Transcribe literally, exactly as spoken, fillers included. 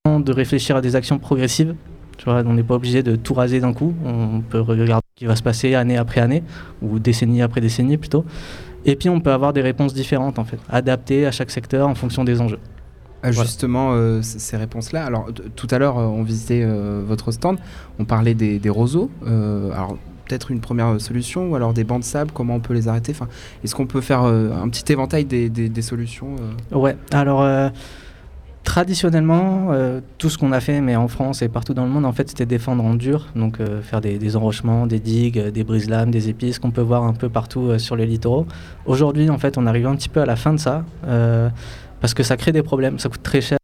important de réfléchir à des actions progressives. Tu vois, on n'est pas obligé de tout raser d'un coup. On peut regarder ce qui va se passer année après année, ou décennie après décennie plutôt. Et puis on peut avoir des réponses différentes, en fait, adaptées à chaque secteur en fonction des enjeux. Ah, justement, voilà. euh, c- ces réponses-là. Alors, t- tout à l'heure, euh, on visitait euh, votre stand. On parlait des, des roseaux. Euh, alors, peut-être une première solution, ou alors des bancs de sable. Comment on peut les arrêter? Enfin, est-ce qu'on peut faire euh, un petit éventail des, des, des solutions euh Ouais. Alors. Euh, Traditionnellement, euh, tout ce qu'on a fait, mais en France et partout dans le monde, en fait, c'était défendre en dur, donc euh, faire des, des enrochements, des digues, euh, des brise-lames, des épices qu'on peut voir un peu partout euh, sur les littoraux. Aujourd'hui, en fait, on arrive un petit peu à la fin de ça, euh, parce que ça crée des problèmes, ça coûte très cher